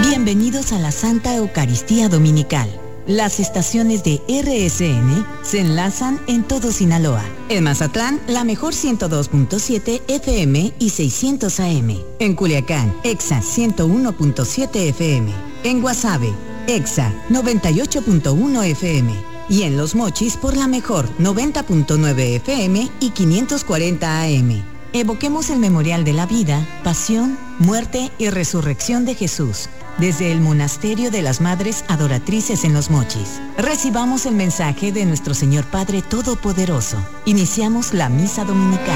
Bienvenidos a la Santa Eucaristía Dominical. Las estaciones de RSN se enlazan en todo Sinaloa. En Mazatlán, la mejor 102.7 FM y 600 AM. En Culiacán, EXA 101.7 FM. En Guasave, EXA 98.1 FM. Y en Los Mochis por la mejor 90.9 FM y 540 AM. Evoquemos el memorial de la vida, pasión, muerte y resurrección de Jesús. Desde el Monasterio de las Madres Adoratrices en Los Mochis. Recibamos el mensaje de nuestro Señor Padre Todopoderoso. Iniciamos la Misa Dominical.